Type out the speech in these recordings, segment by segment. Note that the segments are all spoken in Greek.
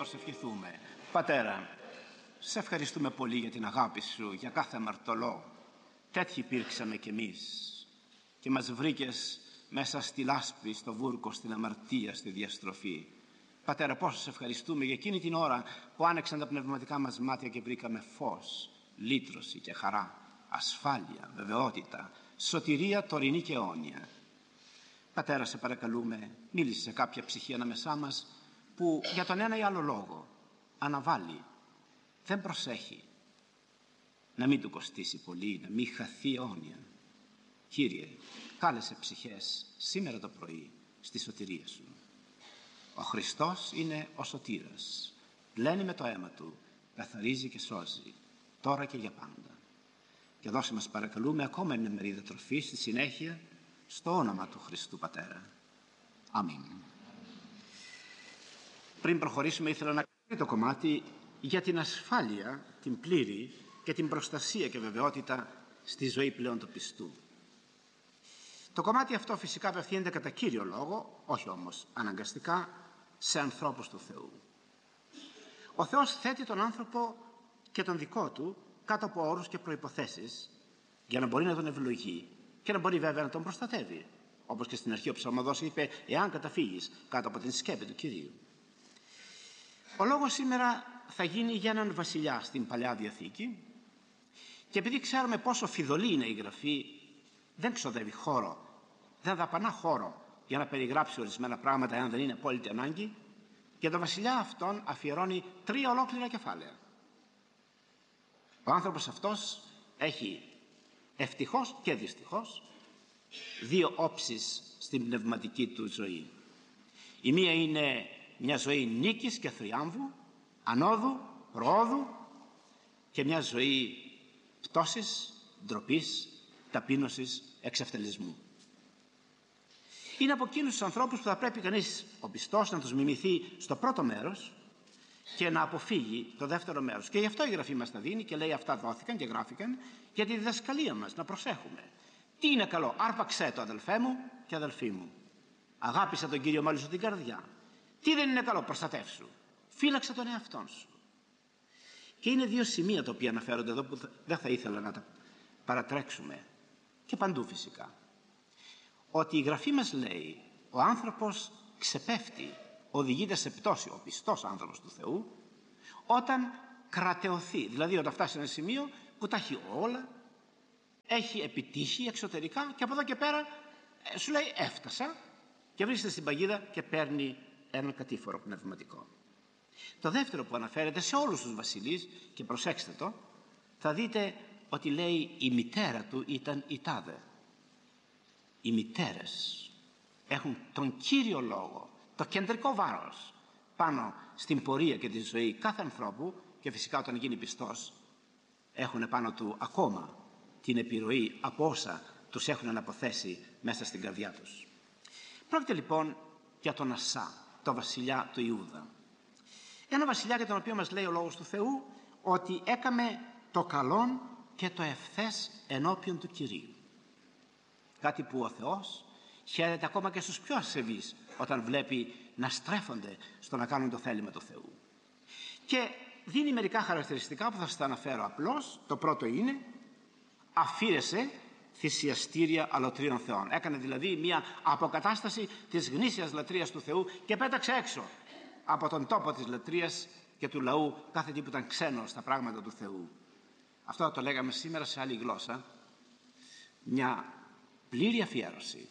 προσευχηθούμε. Πατέρα, σε ευχαριστούμε πολύ για την αγάπη σου, για κάθε αμαρτωλό. Τέτοιοι υπήρξαμε κι εμείς και μας βρήκες μέσα στη λάσπη, στο βούρκο, στην αμαρτία, στη διαστροφή. Πατέρα, πόσο σε ευχαριστούμε για εκείνη την ώρα που άνοιξαν τα πνευματικά μας μάτια και βρήκαμε φως, λύτρωση και χαρά, ασφάλεια, βεβαιότητα, σωτηρία τωρινή και αιώνια. Πατέρα, σε παρακαλούμε, μίλησε σε κάποια ψυχή ανάμεσά μας που για τον ένα ή άλλο λόγο αναβάλει, δεν προσέχει, να μην του κοστίσει πολύ, να μην χαθεί αιώνια. Κύριε, κάλεσε ψυχές σήμερα το πρωί στη σωτηρία σου. Ο Χριστός είναι ο σωτήρας. Πλένει με το αίμα του, καθαρίζει και σώζει, τώρα και για πάντα. Και δώσε μας παρακαλούμε ακόμα μια μερίδα τροφή στη συνέχεια, στο όνομα του Χριστού Πατέρα. Αμήν. Πριν προχωρήσουμε, ήθελα να κάνω το κομμάτι για την ασφάλεια, την πλήρη και την προστασία και βεβαιότητα στη ζωή πλέον του πιστού. Το κομμάτι αυτό φυσικά απευθύνεται κατά κύριο λόγο, όχι όμως αναγκαστικά, σε ανθρώπους του Θεού. Ο Θεός θέτει τον άνθρωπο και τον δικό του κάτω από όρους και προϋποθέσεις για να μπορεί να τον ευλογεί και να μπορεί βέβαια να τον προστατεύει. Όπως και στην αρχή ο ψαλμοδός είπε, εάν καταφύγεις κάτω από την σκέπη του Κυρίου. Ο λόγος σήμερα θα γίνει για έναν βασιλιά στην Παλαιά Διαθήκη και επειδή ξέρουμε πόσο φιδωλή είναι η Γραφή, δεν ξοδεύει χώρο, δεν δαπανά χώρο για να περιγράψει ορισμένα πράγματα εάν δεν είναι απόλυτη ανάγκη. Για τον βασιλιά αυτόν αφιερώνει 3 ολόκληρα κεφάλαια. Ο άνθρωπος αυτός έχει ευτυχώς και δυστυχώς 2 όψεις στην πνευματική του ζωή. Η μία είναι μια ζωή νίκης και θριάμβου, ανόδου, προόδου, και μια ζωή πτώσης, ντροπής, ταπείνωσης, εξευτελισμού. Είναι από εκείνους τους ανθρώπους που θα πρέπει κανείς, ο πιστός, να τους μιμηθεί στο πρώτο μέρος και να αποφύγει το δεύτερο μέρος. Και γι' αυτό η Γραφή μας τα δίνει και λέει αυτά δόθηκαν και γράφηκαν για τη διδασκαλία μας, να προσέχουμε. Τι είναι καλό? Άρπαξέ το, αδελφέ μου και αδελφή μου. Αγάπησε τον Κύριο με όλη σου την καρδιά. Τι δεν είναι καλό? Προστατεύσου. Φύλαξε τον εαυτόν σου. Και είναι 2 σημεία τα οποία αναφέρονται εδώ που δεν θα ήθελα να τα παρατρέξουμε. Και παντού φυσικά. Ότι η Γραφή μας λέει ο άνθρωπος ξεπέφτει, οδηγείται σε πτώση, ο πιστός άνθρωπος του Θεού, όταν κρατεωθεί. Δηλαδή όταν φτάσει σε ένα σημείο που τα έχει όλα, έχει επιτύχει εξωτερικά και από εδώ και πέρα σου λέει έφτασα, και βρίσκεται στην παγίδα και παίρνει έναν κατήφορο πνευματικό. Το δεύτερο που αναφέρεται σε όλους τους βασιλείς, και προσέξτε το, θα δείτε ότι λέει η μητέρα του ήταν η τάδε. Οι μητέρες έχουν τον κύριο λόγο, το κεντρικό βάρος πάνω στην πορεία και τη ζωή κάθε ανθρώπου, και φυσικά όταν γίνει πιστός έχουν πάνω του ακόμα την επιρροή από όσα τους έχουν αναποθέσει μέσα στην καρδιά τους. Πρόκειται λοιπόν για τον Ασά, το βασιλιά του Ιούδα. Ένα βασιλιά για τον οποίο μας λέει ο Λόγος του Θεού ότι έκαμε το καλόν και το ευθές ενώπιον του Κυρίου. Κάτι που ο Θεός χαίρεται ακόμα και στους πιο ασεβείς όταν βλέπει να στρέφονται στο να κάνουν το θέλημα του Θεού. Και δίνει μερικά χαρακτηριστικά που θα σας τα αναφέρω απλώς. Το πρώτο είναι αφήρεσε θυσιαστήρια αλωτρίων θεών. Έκανε δηλαδή μια αποκατάσταση της γνήσιας λατρείας του Θεού και πέταξε έξω από τον τόπο της λατρείας και του λαού κάθε τι που ήταν ξένο στα πράγματα του Θεού. Αυτό το λέγαμε σήμερα σε άλλη γλώσσα, μια πλήρη αφιέρωση.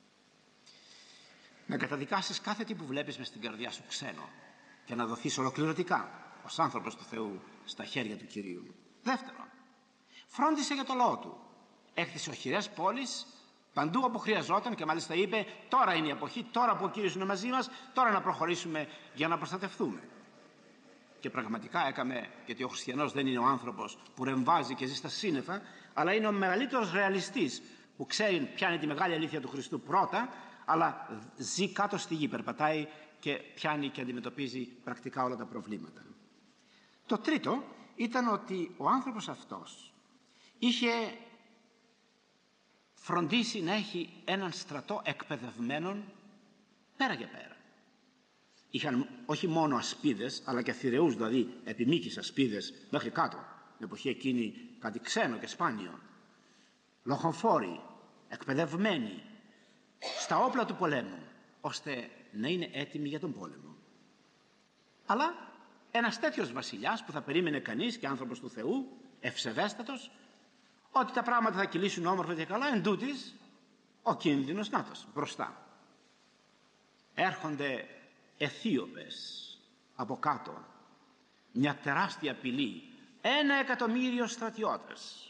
Να καταδικάσεις κάθε τι που βλέπεις μες στην καρδιά σου ξένο και να δοθείς ολοκληρωτικά ως άνθρωπος του Θεού στα χέρια του Κυρίου. Δεύτερον, φρόντισε για το λαό του. Έκτισε οχυρές πόλεις παντού όπου χρειαζόταν και μάλιστα είπε τώρα είναι η εποχή, τώρα που ο Κύριος είναι μαζί μας, τώρα να προχωρήσουμε για να προστατευτούμε. Και πραγματικά έκαμε, γιατί ο χριστιανός δεν είναι ο άνθρωπος που ρεμβάζει και ζει στα σύννεφα, αλλά είναι ο μεγαλύτερος ρεαλιστής που ξέρει ποια είναι τη μεγάλη αλήθεια του Χριστού πρώτα, αλλά ζει κάτω στη γη, περπατάει και πιάνει και αντιμετωπίζει πρακτικά όλα τα προβλήματα. Το τρίτο ήταν ότι ο άνθρωπος αυτός είχε φροντίσει να έχει έναν στρατό εκπαιδευμένων πέρα και πέρα. Είχαν όχι μόνο ασπίδες, αλλά και θηρεούς, δηλαδή επιμήκης ασπίδες μέχρι κάτω. Την εποχή εκείνη κάτι ξένο και σπάνιο. Λοχοφόροι, εκπαιδευμένοι στα όπλα του πολέμου, ώστε να είναι έτοιμοι για τον πόλεμο. Αλλά ένας τέτοιος βασιλιάς που θα περίμενε κανείς και άνθρωπος του Θεού, ευσεβέστατος, ότι τα πράγματα θα κυλήσουν όμορφα και καλά, εν τούτης, ο κίνδυνος νάτος μπροστά. Έρχονται Αιθίωπες από κάτω, μια τεράστια απειλή, 1.000.000 στρατιώτες.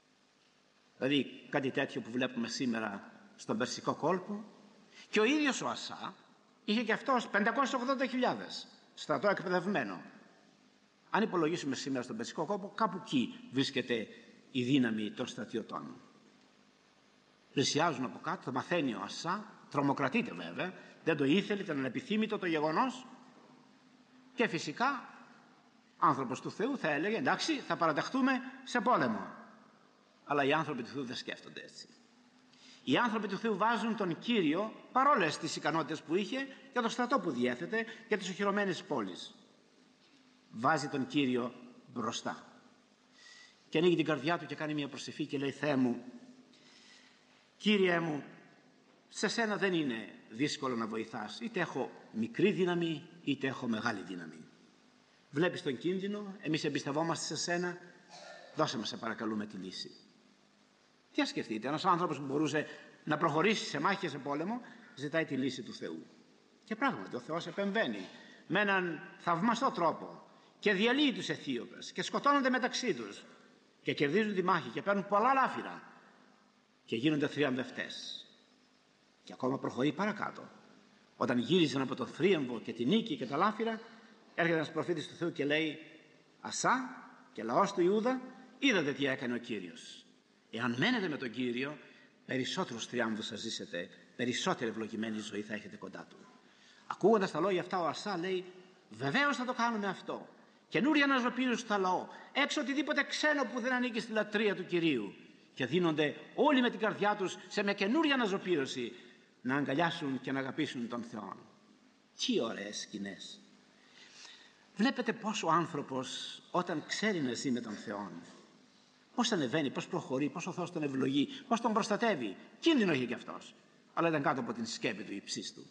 Δηλαδή κάτι τέτοιο που βλέπουμε σήμερα στον Περσικό κόλπο, και ο ίδιος ο Ασά είχε και αυτός 580.000 στρατό εκπαιδευμένο. Αν υπολογίσουμε σήμερα στον Περσικό κόλπο, κάπου εκεί βρίσκεται η δύναμη των στρατιωτών. Πλησιάζουν από κάτω, το μαθαίνει ο Ασά, τρομοκρατείται βέβαια, δεν το ήθελε, ήταν ανεπιθύμητο το γεγονός, και φυσικά άνθρωπος του Θεού θα έλεγε εντάξει, θα παραταχθούμε σε πόλεμο. Αλλά οι άνθρωποι του Θεού δεν σκέφτονται έτσι. Οι άνθρωποι του Θεού βάζουν τον Κύριο, παρόλες τις ικανότητες που είχε, για το στρατό που διέθετε, για τις οχυρωμένες πόλεις. Βάζει τον Κύριο μπροστά. Και ανοίγει την καρδιά του και κάνει μια προσευχή και λέει: Θεέ μου, Κύριε μου, σε σένα δεν είναι δύσκολο να βοηθάς. Είτε έχω μικρή δύναμη, είτε έχω μεγάλη δύναμη. Βλέπεις τον κίνδυνο, εμείς εμπιστευόμαστε σε σένα, δώσε μας σε παρακαλούμε τη λύση. Τι ας σκεφτείτε, ένας άνθρωπος που μπορούσε να προχωρήσει σε μάχη και σε πόλεμο, ζητάει τη λύση του Θεού. Και πράγματι ο Θεός επεμβαίνει με έναν θαυμαστό τρόπο και διαλύει τους Αιθίωπες και σκοτώνονται μεταξύ τους και κερδίζουν τη μάχη και παίρνουν πολλά λάφυρα και γίνονται θριαμβευτές. Και ακόμα προχωρεί παρακάτω. Όταν γύριζαν από το θρίαμβο και τη νίκη και τα λάφυρα, έρχεται ένας προφήτης του Θεού και λέει: Ασά και λαός του Ιούδα, είδατε τι έκανε ο Κύριος. Εάν μένετε με τον Κύριο, περισσότερους θριάμβους θα ζήσετε, περισσότερη ευλογημένη ζωή θα έχετε κοντά του. Ακούγοντας τα λόγια αυτά, ο Ασά λέει: βεβαίως θα το κάνουμε αυτό. Καινούρια αναζωπήρωση στο λαό, έξω οτιδήποτε ξένο που δεν ανήκει στη λατρεία του Κυρίου. Και δίνονται όλοι με την καρδιά τους σε μια καινούρια αναζωπήρωση να αγκαλιάσουν και να αγαπήσουν τον Θεό. Τι ωραίες σκηνές. Βλέπετε πώς ο άνθρωπος όταν ξέρει να ζει με τον Θεό, πώς ανεβαίνει, πώς προχωρεί, πώς ο Θεός τον ευλογεί, πώς τον προστατεύει. Κίνδυνο είχε κι αυτός, αλλά ήταν κάτω από την σκέπη του υψής του.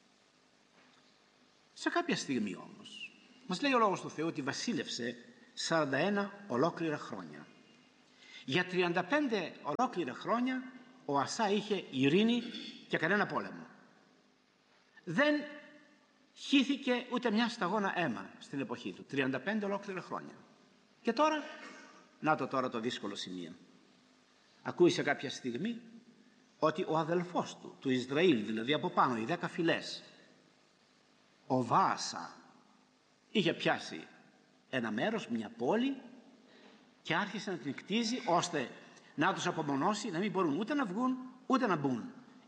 Σε κάποια στιγμή όμως μας λέει ο Λόγος του Θεού ότι βασίλευσε 41 ολόκληρα χρόνια. Για 35 ολόκληρα χρόνια ο Ασά είχε ειρήνη και κανένα πόλεμο. Δεν χύθηκε ούτε μια σταγόνα αίμα στην εποχή του. 35 ολόκληρα χρόνια. Και τώρα, να το τώρα το δύσκολο σημείο. Ακούει σε κάποια στιγμή ότι ο αδελφός του Ισραήλ, δηλαδή από πάνω, οι 10 φυλές, ο Βάασα, είχε πιάσει ένα μέρος, μια πόλη, και άρχισε να την κτίζει ώστε να τους απομονώσει, να μην μπορούν ούτε να βγουν ούτε να μπουν.